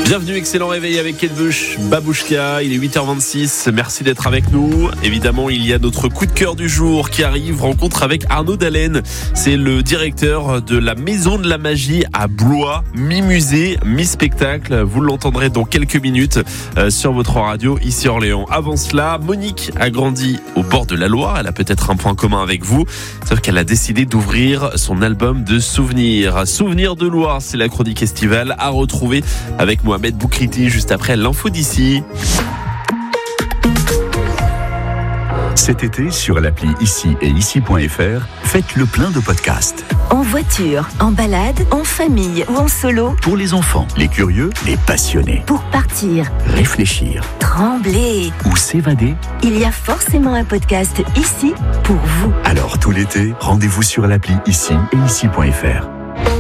Bienvenue, excellent réveil avec Kate Bush, Babouchka, il est 8h26, merci d'être avec nous. Évidemment, il y a notre coup de cœur du jour qui arrive, rencontre avec Arnaud Dallène. C'est le directeur de la Maison de la Magie à Blois, mi-musée, mi-spectacle. Vous l'entendrez dans quelques minutes sur votre radio ici Orléans. Avant cela, Monique a grandi au bord de la Loire, elle a peut-être un point commun avec vous, sauf qu'elle a décidé d'ouvrir son album de souvenirs. Souvenirs de Loire, c'est la chronique estivale à retrouver avec Mohamed Boukriti juste après l'info d'ici. Cet été, sur l'appli Ici et Ici.fr, faites le plein de podcasts. En voiture, en balade, en famille ou en solo. Pour les enfants, les curieux, les passionnés. Pour partir, Réfléchir trembler. ou s'évader. Il y a forcément un podcast ici pour vous. Alors tout l'été, rendez-vous sur l'appli Ici et Ici.fr.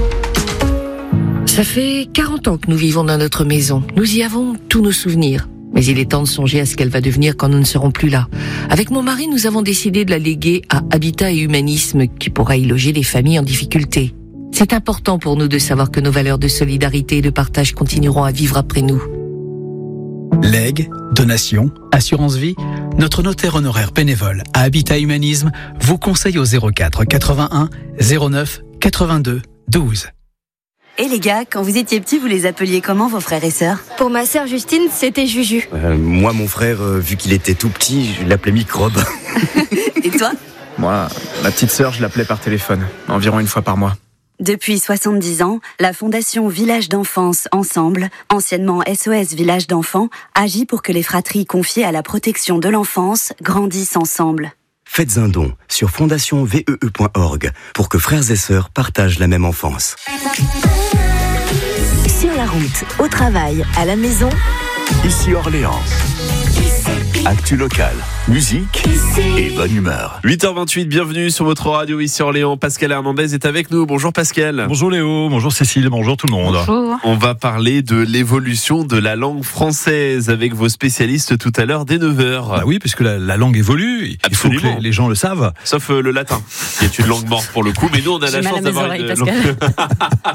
Ça fait 40 ans que nous vivons dans notre maison. Nous y avons tous nos souvenirs. Mais il est temps de songer à ce qu'elle va devenir quand nous ne serons plus là. Avec mon mari, nous avons décidé de la léguer à Habitat et Humanisme, qui pourra y loger les familles en difficulté. C'est important pour nous de savoir que nos valeurs de solidarité et de partage continueront à vivre après nous. Legs, donations, assurance vie, notre notaire honoraire bénévole à Habitat Humanisme vous conseille au 04 81 09 82 12. Et les gars, quand vous étiez petits, vous les appeliez comment vos frères et sœurs ? Pour ma sœur Justine, c'était Juju. Moi, mon frère, vu qu'il était tout petit, je l'appelais Microbe. Et toi ? Moi, ma petite sœur, je l'appelais par téléphone, environ une fois par mois. Depuis 70 ans, la Fondation Village d'Enfance Ensemble, anciennement SOS Village d'Enfants, agit pour que les fratries confiées à la protection de l'enfance grandissent ensemble. Faites un don sur fondationvee.org pour que frères et sœurs partagent la même enfance. Sur la route, au travail, à la maison. Ici Orléans. Actu local, musique et bonne humeur. 8h28, bienvenue sur votre radio ici Orléans. Pascal Hernandez est avec nous. Bonjour Pascal. Bonjour Léo, bonjour Cécile, bonjour tout le monde. Bonjour. On va parler de l'évolution de la langue française avec vos spécialistes tout à l'heure dès 9h. Bah oui, puisque la langue évolue, il faut Absolument. que les gens le savent. Sauf le latin, qui est une langue morte pour le coup, mais nous on a J'ai la mal chance à mes d'avoir oreilles, une Pascal.